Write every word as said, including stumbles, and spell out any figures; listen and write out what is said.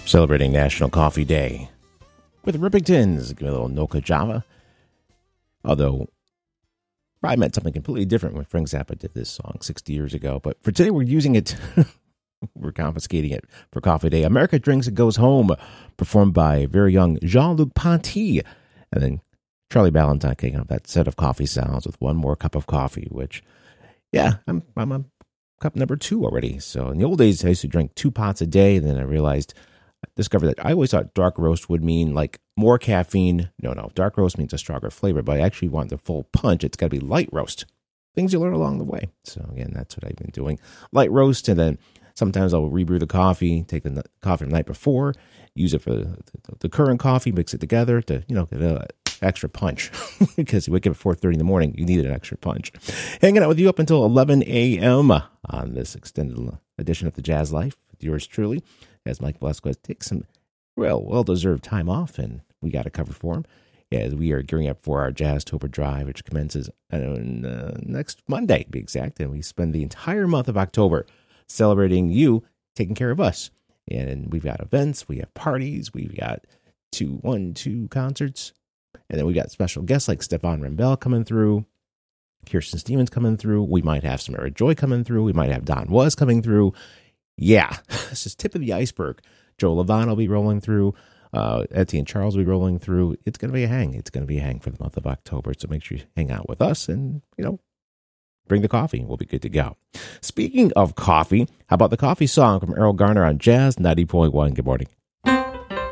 Celebrating National Coffee Day with Ripingtons. Give me a little Noka Java. Although, I meant something completely different when Frank Zappa did this song sixty years ago. But for today, we're using it. We're confiscating it for Coffee Day. America Drinks It Goes Home, performed by very young Jean-Luc Ponty. And then Charlie Ballantyne kicking up that set of coffee sounds with One More Cup of Coffee, which, yeah, I'm I'm on cup number two already. So in the old days, I used to drink two pots a day. And then I realized, I discovered that I always thought dark roast would mean like more caffeine. No, no, dark roast means a stronger flavor, but I actually want the full punch. It's got to be light roast. Things you learn along the way. So again, that's what I've been doing. Light roast, and then sometimes I'll rebrew the coffee, take the coffee from the night before, use it for the, the, the current coffee, mix it together to, you know, get an extra punch. Because you wake up at four thirty in the morning, you need an extra punch. Hanging out with you up until eleven a.m. on this extended edition of The Jazz Life with yours truly, as Mike Velasquez takes some well, well-deserved time off, and we got it covered for him. As we are gearing up for our Jazztober Drive, which commences on uh, next Monday, to be exact, and we spend the entire month of October celebrating you taking care of us. And we've got events, we have parties, we've got two, one, two concerts, and then we got special guests like Stefan Rembel coming through, Kirsten Stevens coming through. We might have Samara Joy coming through. We might have Don Was coming through. Yeah, this is tip of the iceberg. Joe Levine will be rolling through. Uh, Etienne Charles will be rolling through. It's going to be a hang. It's going to be a hang for the month of October. So make sure you hang out with us and, you know, bring the coffee. We'll be good to go. Speaking of coffee, how about the coffee song from Errol Garner on Jazz ninety point one? Good morning.